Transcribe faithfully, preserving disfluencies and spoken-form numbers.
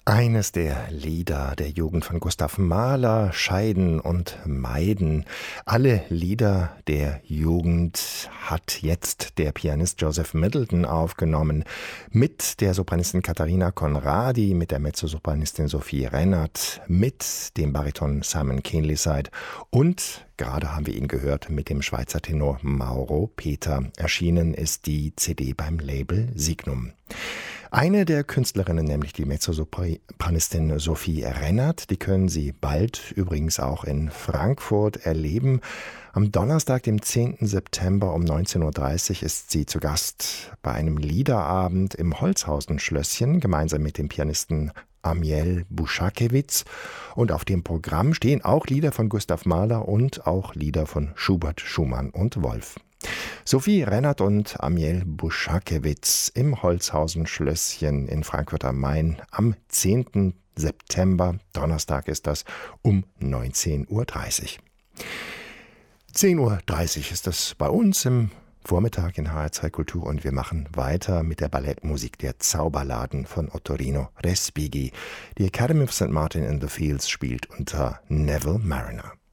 Eines der Lieder der Jugend von Gustav Mahler, Scheiden und Meiden. Alle Lieder der Jugend hat jetzt der Pianist Joseph Middleton aufgenommen. Mit der Sopranistin Katharina Conradi, mit der Mezzosopranistin Sophie Rennert, mit dem Bariton Simon Keenlyside und, gerade haben wir ihn gehört, mit dem Schweizer Tenor Mauro Peter. Erschienen ist die C D beim Label Signum. Eine der Künstlerinnen, nämlich die Mezzosopranistin Sophie Rennert, die können Sie bald übrigens auch in Frankfurt erleben. Am Donnerstag, dem zehnten September um neunzehn Uhr dreißig ist sie zu Gast bei einem Liederabend im Holzhausen-Schlösschen, gemeinsam mit dem Pianisten Amiel Buschakewitz. Und auf dem Programm stehen auch Lieder von Gustav Mahler und auch Lieder von Schubert, Schumann und Wolf. Sophie Rennert und Amiel Buschakewitz im Holzhausen-Schlösschen in Frankfurt am Main am zehnten September, Donnerstag ist das, um neunzehn Uhr dreißig. zehn Uhr dreißig ist das bei uns im Vormittag in H R zwei Kultur und wir machen weiter mit der Ballettmusik der Zauberladen von Ottorino Respighi. Die Academy of Saint Martin in the Fields spielt unter Neville Mariner.